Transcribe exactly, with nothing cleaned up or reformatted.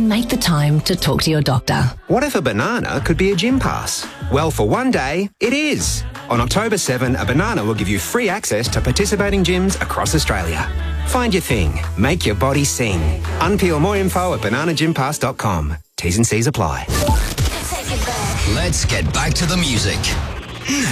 then make the time to talk to your doctor. What if a banana could be a gym pass? Well, for one day, it is. On October seventh, a banana will give you free access to participating gyms across Australia. Find your thing. Make your body sing. Unpeel more info at banana gym pass dot com. T's and C's apply. Let's get back to the music.